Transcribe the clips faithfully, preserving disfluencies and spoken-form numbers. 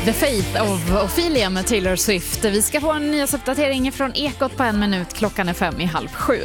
The Faith of Ophelia med Taylor Swift. Vi ska få en nyhetsuppdatering från Ekot på en minut. Klockan är fem i halv sju.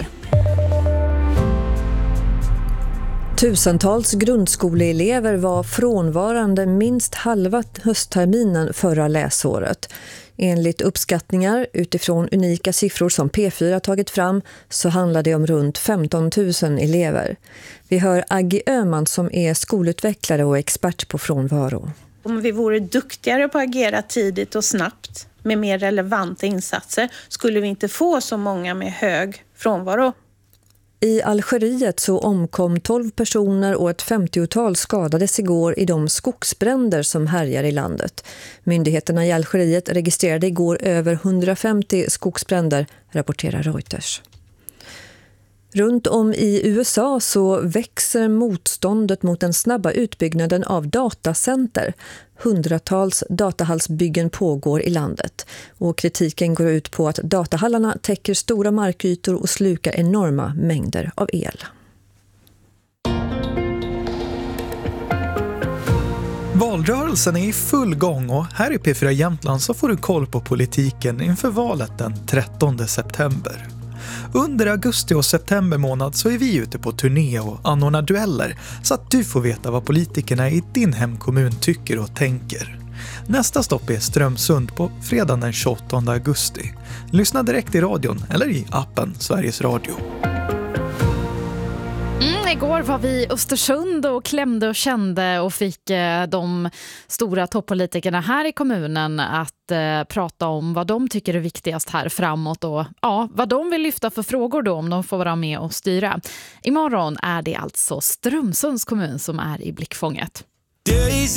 Tusentals grundskoleelever var frånvarande minst halva höstterminen förra läsåret. Enligt uppskattningar utifrån unika siffror som P fyra tagit fram så handlar det om runt femton tusen elever. Vi hör Aggie Öhman som är skolutvecklare och expert på frånvaro. Om vi vore duktigare på att agera tidigt och snabbt med mer relevanta insatser skulle vi inte få så många med hög frånvaro. I Algeriet så omkom tolv personer och ett femtiotal skadades igår i de skogsbränder som härjar i landet. Myndigheterna i Algeriet registrerade igår över hundrafemtio skogsbränder, rapporterar Reuters. Runt om i U S A så växer motståndet mot den snabba utbyggnaden av datacenter. Hundratals datahallsbyggen pågår i landet och kritiken går ut på att datahallarna täcker stora markytor och slukar enorma mängder av el. Valrörelsen är i full gång och här i P fyra Jämtland så får du koll på politiken inför valet den trettonde september. Under augusti och september månad så är vi ute på turné och anordnar dueller så att du får veta vad politikerna i din hemkommun tycker och tänker. Nästa stopp är Strömsund på fredagen den tjugoåttonde augusti. Lyssna direkt i radion eller i appen Sveriges Radio. Mm, igår var vi i Östersund och klämde och kände och fick eh, de stora toppolitikerna här i kommunen att eh, prata om vad de tycker är viktigast här framåt och ja, vad de vill lyfta för frågor då om de får vara med och styra. Imorgon är det alltså Strömsunds kommun som är i blickfånget.